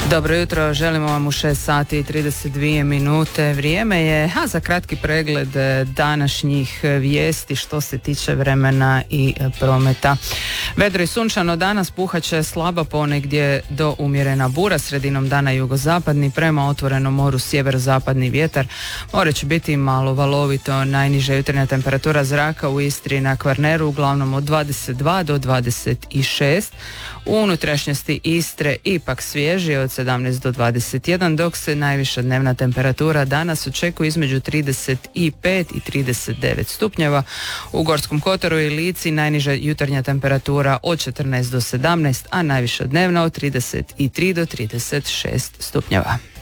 Dobro jutro, želimo vam u 6 sati i 32 minute. Vrijeme je za kratki pregled današnjih vijesti što se tiče vremena i prometa. Vedro i sunčano danas, puhaće slaba ponegdje do umjerena bura, sredinom dana jugozapadni, prema otvorenom moru sjeverozapadni vjetar. More će biti malo valovito, najniža jutarnja temperatura zraka u Istri i na Kvarneru uglavnom od 22 do 26. U unutrašnjosti Istre ipak svježije od 17 do 21, dok se najviša dnevna temperatura danas očekuje između 35 i 39 stupnjeva. U Gorskom kotaru i Lici najniža jutarnja temperatura od 14 do 17, a najviša dnevna od 33 do 36 stupnjeva.